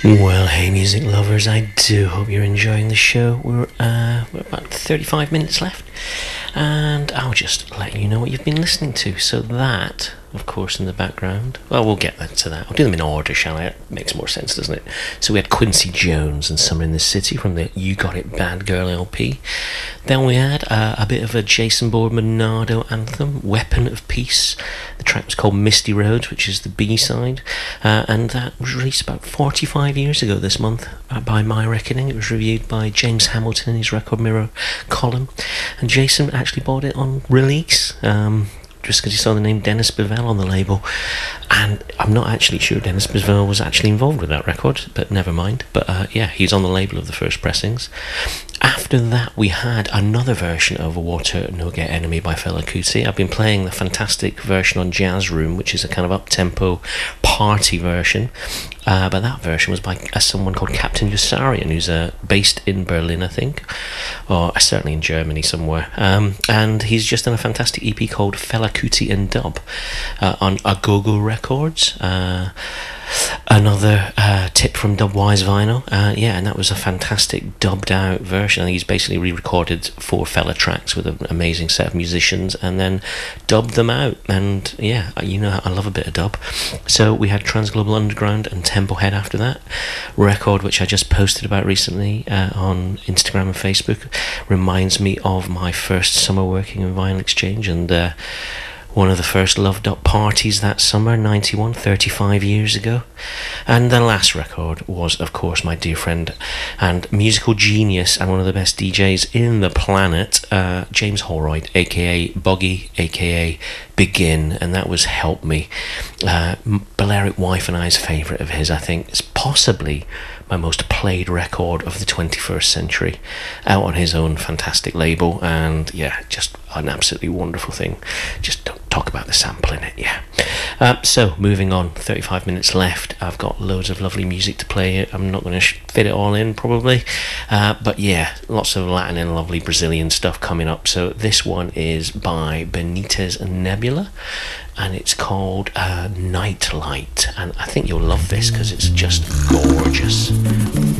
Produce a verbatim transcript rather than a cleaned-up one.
Well, hey, music lovers, I do hope you're enjoying the show. We're, uh, we're about thirty-five minutes left, and I'll just let you know what you've been listening to. So that, of course, in the background, well, we'll get to that. I'll do them in order, shall I? It makes more sense, doesn't it? So we had Quincy Jones and Summer in the City from the You Got It Bad Girl L P. Then we had uh, a bit of a Jason Bourne Nardo anthem, Weapon of Peace. The track was called Misty Roads, which is the B-side, uh, and that was released about forty-five years ago this month, uh, by my reckoning. It was reviewed by James Hamilton in his Record Mirror column, and Jason actually bought it on release, um, just because he saw the name Dennis Bivell on the label, and I'm not actually sure Dennis Bivell was actually involved with that record, but never mind. But uh, yeah, he's on the label of the first pressings. After that, we had another version of Water No Get Enemy by Fela Kuti. I've been playing the fantastic version on Jazz Room, which is a kind of up-tempo party version, uh, but that version was by uh, someone called Captain Yossarian, who's uh, based in Berlin, I think, or certainly in Germany somewhere, um, and he's just done a fantastic E P called Fela Kuti and Dub uh, on Agogo Records. Uh, Another uh, tip from Dubwise Vinyl, uh, yeah, and that was a fantastic dubbed out version. I think he's basically re-recorded four Fela tracks with an amazing set of musicians and then dubbed them out, and yeah, you know I love a bit of dub. So we had Transglobal Underground and Temple Head after that. Record, which I just posted about recently uh, on Instagram and Facebook, reminds me of my first summer working in Vinyl Exchange, and uh, one of the first loved up parties that summer, ninety-one, thirty-five years ago. And the last record was, of course, my dear friend and musical genius and one of the best D Js in the planet, uh, James Holroyd, aka Boggy, aka Begin, and that was Help Me. Uh, Balearic Wife and I's favourite of his, I think. It's possibly my most played record of the twenty-first century, out on his own fantastic label, and yeah, just an absolutely wonderful thing. Just don't talk about the sample in it, yeah. Uh, so, moving on, thirty-five minutes left. I've got loads of lovely music to play. I'm not going to sh- fit it all in, probably, uh, but yeah, lots of Latin and lovely Brazilian stuff coming up. So this one is by Benitez and Nebula, and it's called uh, Nightlight, and I think you'll love this because it's just gorgeous.